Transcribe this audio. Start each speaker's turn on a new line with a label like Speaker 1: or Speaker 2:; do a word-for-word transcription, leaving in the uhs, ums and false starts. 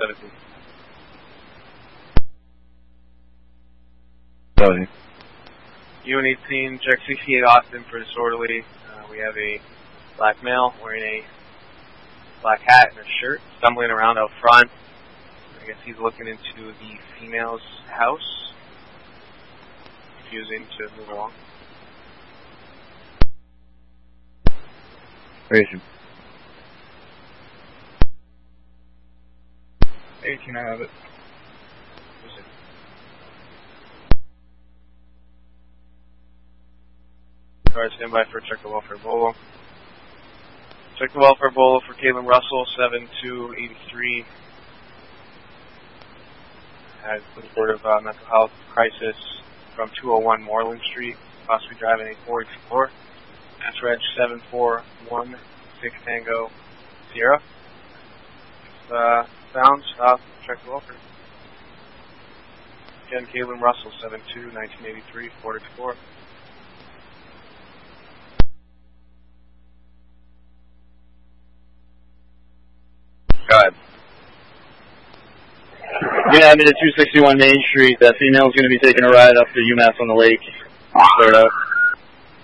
Speaker 1: seventeen.
Speaker 2: Sorry.
Speaker 1: U N eighteen, check sixty-eight Austin for disorderly. Uh, we have a black male wearing a black hat and a shirt, stumbling around out front. I guess he's looking into the female's house, refusing to move along.
Speaker 2: Where is he?
Speaker 3: eighteen, I have it.
Speaker 1: Alright, stand by for check the welfare bolo. Check the welfare bolo for Caitlin Russell, seven two eight three. Has the report of uh, mental health crisis from two oh one Moreland Street, possibly driving a four eighty-four. That's reg seven four one six Tango Sierra. If uh, found, stop, check the welfare. Again, Caitlin Russell, seven two nineteen eighty-three, four eighty-four.
Speaker 2: Go ahead. Yeah, I'm in at two sixty-one Main Street. That female's going to be taking a ride up to UMass on the Lake. Start out.